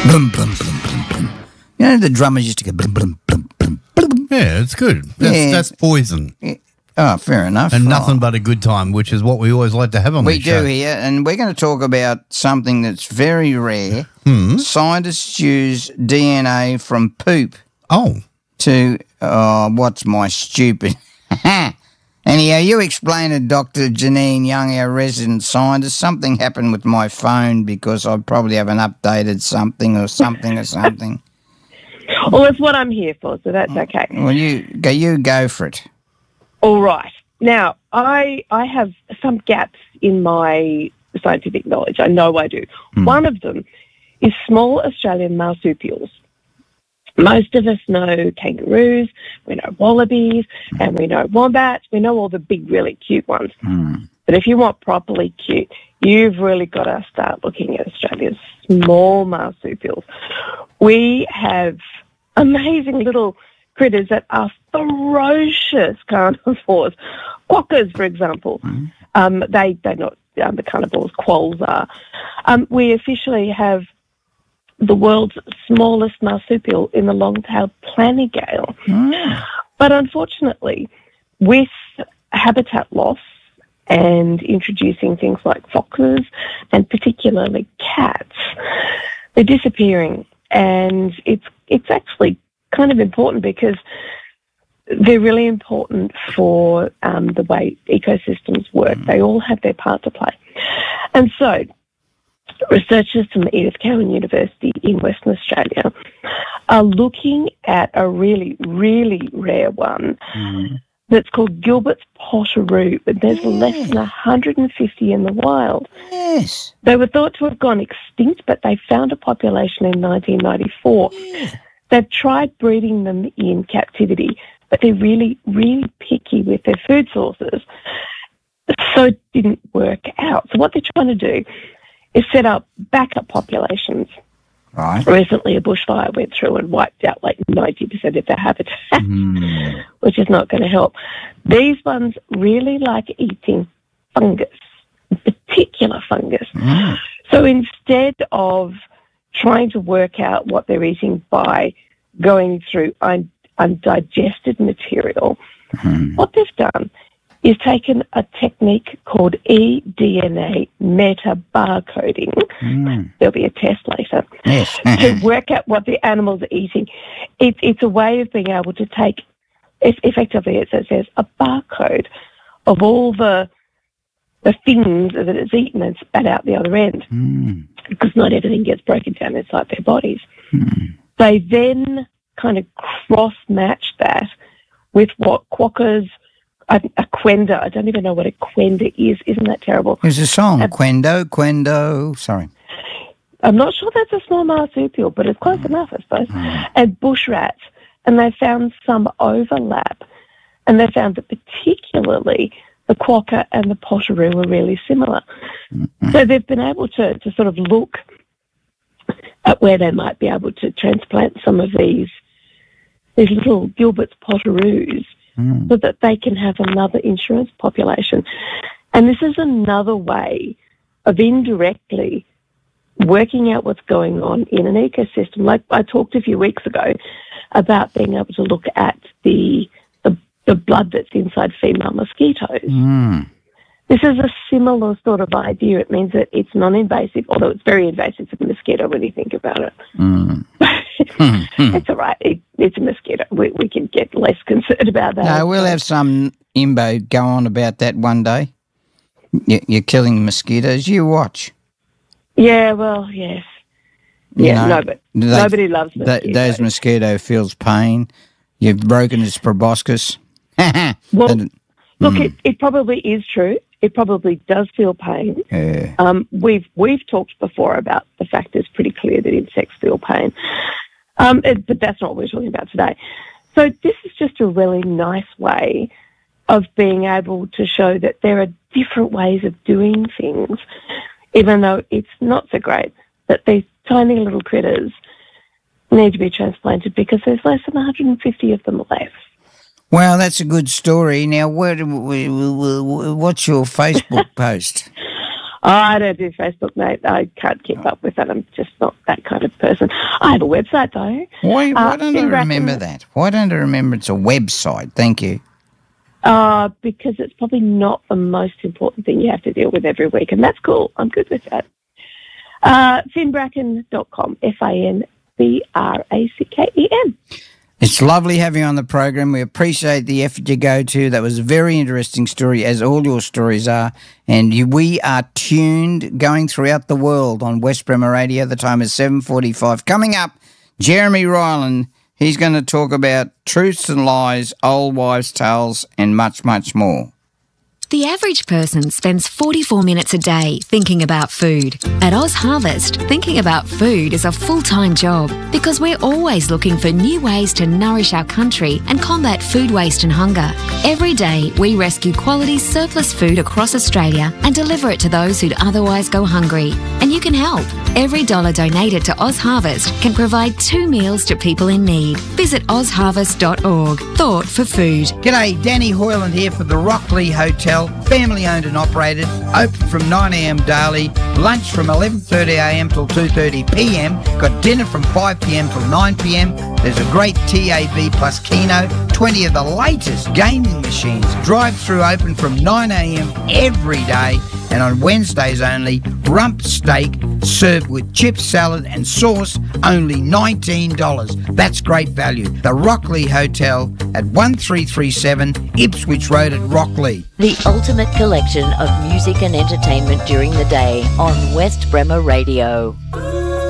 Blum, blum, blum, blum, blum. You know, the drummers used to go blum, blum, blum, blum, blum. Yeah, it's good. That's poison. Yeah. Oh, fair enough. And nothing but a good time, which is what we always like to have on We this show. do here, and we're going to talk about something that's very rare. Scientists use DNA from poop to, what's my stupid... Anyhow, you explain to Dr. Janine Young, our resident scientist, something happened with my phone because I probably haven't updated something. Well, that's what I'm here for, so that's okay. Well, you go for it. All right. Now, I have some gaps in my scientific knowledge. I know I do. One of them is small Australian marsupials. Most of us know kangaroos, we know wallabies, and we know wombats. We know all the big, really cute ones. But if you want properly cute, you've really got to start looking at Australia's small marsupials. We have amazing little critters that are ferocious carnivores. Quokkas, for example. They're not the carnivores, quolls are. We officially have the world's smallest marsupial in the long-tailed planigale. But unfortunately, with habitat loss and introducing things like foxes and particularly cats, they're disappearing. And it's actually kind of important because they're really important for the way ecosystems work. They all have their part to play. And so researchers from Edith Cowan University in Western Australia are looking at a really, really rare one that's called Gilbert's potteroo, but there's less than 150 in the wild. Yes. They were thought to have gone extinct, but they found a population in 1994. They've tried breeding them in captivity, but they're really, really picky with their food sources. So it didn't work out. So what they're trying to do is set up backup populations. Right. Recently, a bushfire went through and wiped out like 90% of their habitat, which is not going to help. These ones really like eating fungus, particular fungus. So instead of trying to work out what they're eating by going through undigested material, what they've done is taken a technique called eDNA meta-barcoding. There'll be a test later. Yes. To work out what the animals are eating. It's a way of being able to take, effectively it says a barcode of all the things that it's eaten and spat out the other end. Because not everything gets broken down inside their bodies. They then kind of cross-match that with what quokkas, a quenda. I don't even know what a quenda is. Isn't that terrible? There's a song, Quendo. Sorry. I'm not sure that's a small marsupial, but it's close enough, I suppose. And bush rats. And they found some overlap. And they found that particularly the quokka and the potteroo were really similar. So they've been able to sort of look at where they might be able to transplant some of these little Gilbert's potteroos so that they can have another insurance population. And this is another way of indirectly working out what's going on in an ecosystem. Like I talked a few weeks ago about being able to look at the blood that's inside female mosquitoes. This is a similar sort of idea. It means that it's non-invasive, although it's very invasive for the mosquito when you think about it. It's all right. It's a mosquito. We can get less concerned about that. No, we'll have some imbo go on about that one day. You're killing mosquitoes. You watch. Yeah, well, yes. Yeah, no, but nobody loves mosquitoes. Those mosquito feels pain. You've broken its proboscis. Well, look, it probably is true. It probably does feel pain. Yeah. We've talked before about the fact it's pretty clear that insects feel pain. But that's not what we're talking about today. So this is just a really nice way of being able to show that there are different ways of doing things, even though it's not so great that these tiny little critters need to be transplanted because there's less than 150 of them left. Well, that's a good story. Now, what's your Facebook post? I don't do Facebook, mate. I can't keep up with that. I'm just not that kind of person. I have a website, though. Why don't I remember that? Why don't I remember it's a website? Thank you. Because it's probably not the most important thing you have to deal with every week, and that's cool. I'm good with that. FinnBracken.com, FINBRACKEN. It's lovely having you on the program. We appreciate the effort you go to. That was a very interesting story, as all your stories are. And we are tuned going throughout the world on West Bremer Radio. The time is 7:45. Coming up, Jeremy Ryland. He's going to talk about truths and lies, old wives' tales, and much, much more. The average person spends 44 minutes a day thinking about food. At Oz Harvest, thinking about food is a full-time job because we're always looking for new ways to nourish our country and combat food waste and hunger. Every day, we rescue quality surplus food across Australia and deliver it to those who'd otherwise go hungry. And you can help. Every dollar donated to Oz Harvest can provide 2 meals to people in need. Visit ozharvest.org. Thought for food. G'day, Danny Hoyland here for the Rockley Hotel. Family owned and operated, open from 9am daily, lunch from 11:30am till 2:30pm, got dinner from 5pm till 9pm. There's a great TAB plus Keno, 20 of the latest gaming machines. Drive-through open from 9am every day, and on Wednesdays only, rump steak served with chips, salad and sauce, only $19. That's great value. The Rockley Hotel at 1337 Ipswich Road at Rockley. The ultimate collection of music and entertainment during the day on West Bremer Radio.